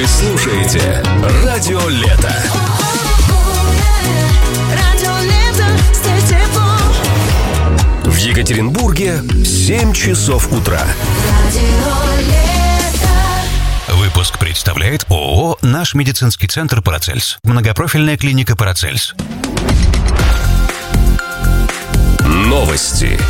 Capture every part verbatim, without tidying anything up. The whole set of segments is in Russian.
Вы слушаете Радио Лето. В Екатеринбурге семь часов утра. Выпуск представляет ООО «Наш медицинский центр Парацельс». Многопрофильная клиника Парацельс. Новости.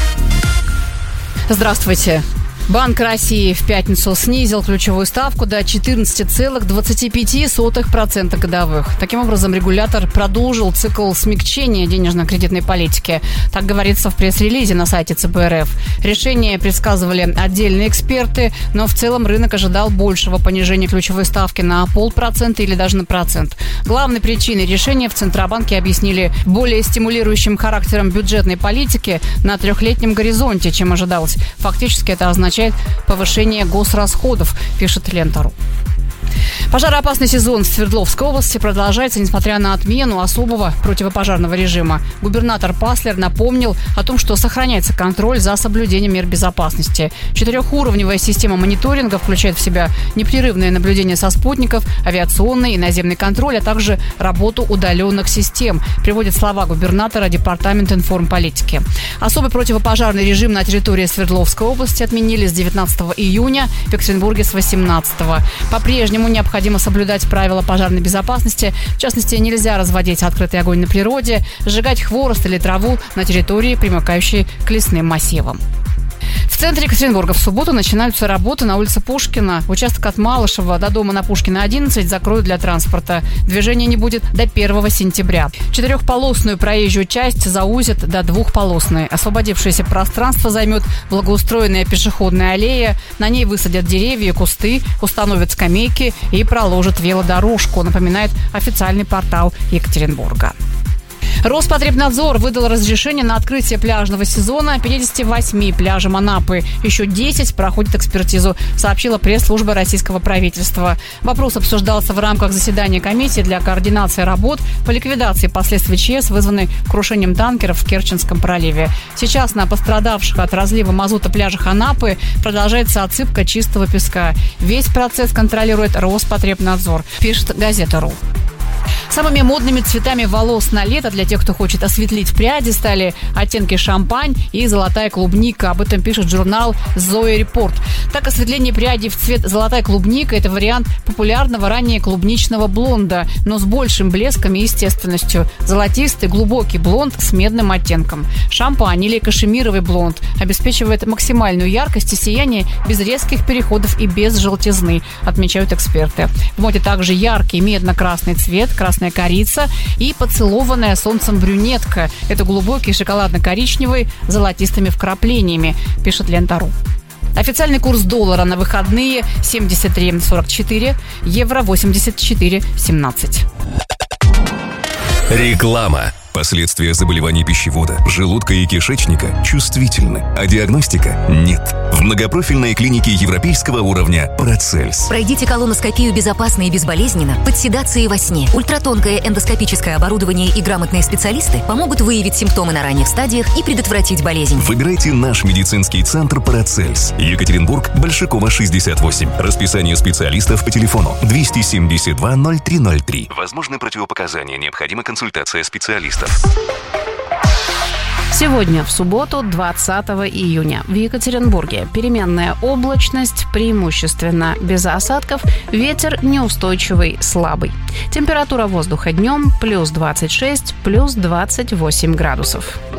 Здравствуйте. Банк России в пятницу снизил ключевую ставку до четырнадцать целых двадцать пять сотых процента годовых. Таким образом, регулятор продолжил цикл смягчения денежно-кредитной политики. Так говорится в пресс-релизе на сайте ЦБ РФ. Решение предсказывали отдельные эксперты, но в целом рынок ожидал большего понижения ключевой ставки на полпроцента или даже на процент. Главной причиной решения в Центробанке объяснили более стимулирующим характером бюджетной политики на трехлетнем горизонте, чем ожидалось. Фактически это означает повышение госрасходов, пишет Лента.ру. Пожароопасный сезон в Свердловской области продолжается, несмотря на отмену особого противопожарного режима. Губернатор Паслер напомнил о том, что сохраняется контроль за соблюдением мер безопасности. Четырехуровневая система мониторинга включает в себя непрерывное наблюдение со спутников, авиационный и наземный контроль, а также работу удаленных систем, приводят слова губернатора Департамента информполитики. Особый противопожарный режим на территории Свердловской области отменили с девятнадцатого июня, в Екатеринбурге с восемнадцатого. По-прежнему необходимо соблюдать правила пожарной безопасности. В частности, нельзя разводить открытый огонь на природе, сжигать хворост или траву на территории, примыкающей к лесным массивам. В центре Екатеринбурга в субботу начинаются работы на улице Пушкина. Участок от Малышева до дома на Пушкина одиннадцать закроют для транспорта. Движения не будет до первого сентября. Четырехполосную проезжую часть заузят до двухполосной. Освободившееся пространство займет благоустроенная пешеходная аллея. На ней высадят деревья и кусты, установят скамейки и проложат велодорожку, напоминает официальный портал Екатеринбурга. Роспотребнадзор выдал разрешение на открытие пляжного сезона пятидесяти восьми пляжам Анапы. Еще десять проходят экспертизу, сообщила пресс-служба российского правительства. Вопрос обсуждался в рамках заседания комиссии для координации работ по ликвидации последствий ЧС, вызванной крушением танкеров в Керченском проливе. Сейчас на пострадавших от разлива мазута пляжах Анапы продолжается отсыпка чистого песка. Весь процесс контролирует Роспотребнадзор, пишет газета.ру. Самыми модными цветами волос на лето для тех, кто хочет осветлить пряди, стали оттенки шампань и золотая клубника. Об этом пишет журнал Zoe Report. Так, осветление прядей в цвет золотая клубника – это вариант популярного ранее клубничного блонда, но с большим блеском и естественностью. Золотистый глубокий блонд с медным оттенком. Шампань или кашемировый блонд обеспечивает максимальную яркость и сияние без резких переходов и без желтизны, отмечают эксперты. В моде также яркий медно-красный цвет, красная корица и поцелованная солнцем брюнетка. Это глубокий шоколадно-коричневый с золотистыми вкраплениями, пишет Лента.ру. Официальный курс доллара на выходные семьдесят три сорок четыре, евро восемьдесят четыре семнадцать. Реклама. Последствия заболеваний пищевода, желудка и кишечника чувствительны, а диагностика нет. В многопрофильной клинике европейского уровня Парацельс. Пройдите колоноскопию безопасно и безболезненно, под седацией во сне. Ультратонкое эндоскопическое оборудование и грамотные специалисты помогут выявить симптомы на ранних стадиях и предотвратить болезнь. Выбирайте наш медицинский центр Парацельс. Екатеринбург, Большакова, шестьдесят восемь. Расписание специалистов по телефону двести семьдесят два ноль три ноль три. Возможны противопоказания, необходима консультация специалистов. Сегодня, в субботу, двадцатого июня, в Екатеринбурге переменная облачность, преимущественно без осадков, ветер неустойчивый, слабый. Температура воздуха днем плюс двадцать шесть, плюс двадцать восемь градусов.